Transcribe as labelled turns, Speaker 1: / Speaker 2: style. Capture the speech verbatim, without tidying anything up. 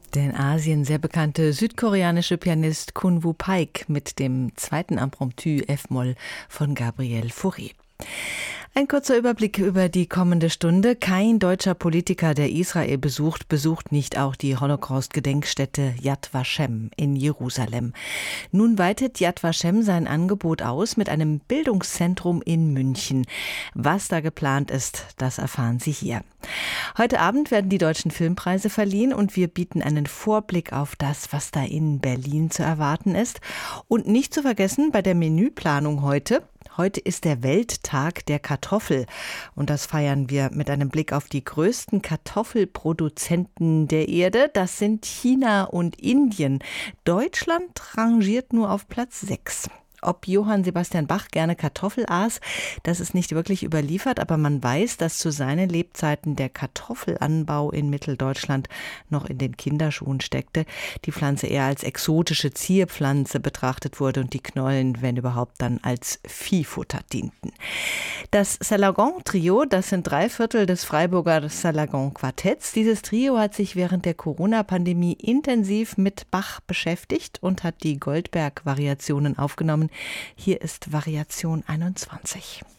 Speaker 1: Der in Asien sehr bekannte südkoreanische Pianist Kun Woo Paik mit dem zweiten Impromptu F-Moll von Gabriel Fauré. Ein kurzer Überblick über die kommende Stunde. Kein deutscher Politiker, der Israel besucht, besucht nicht auch die Holocaust-Gedenkstätte Yad Vashem in Jerusalem. Nun weitet Yad Vashem sein Angebot aus mit einem Bildungszentrum in München. Was da geplant ist, das erfahren Sie hier. Heute Abend werden die deutschen Filmpreise verliehen und wir bieten einen Vorblick auf das, was da in Berlin zu erwarten ist. Und nicht zu vergessen, bei der Menüplanung heute, Heute ist der Welttag der Kartoffel und das feiern wir mit einem Blick auf die größten Kartoffelproduzenten der Erde. Das sind China und Indien. Deutschland rangiert nur auf Platz sechs. Ob Johann Sebastian Bach gerne Kartoffel aß, das ist nicht wirklich überliefert, aber man weiß, dass zu seinen Lebzeiten der Kartoffelanbau in Mitteldeutschland noch in den Kinderschuhen steckte, die Pflanze eher als exotische Zierpflanze betrachtet wurde und die Knollen, wenn überhaupt, dann als Viehfutter dienten. Das Salagon-Trio, das sind drei Viertel des Freiburger Salagon-Quartetts. Dieses Trio hat sich während der Corona-Pandemie intensiv mit Bach beschäftigt und hat die Goldberg-Variationen aufgenommen. Hier ist Variation einundzwanzig.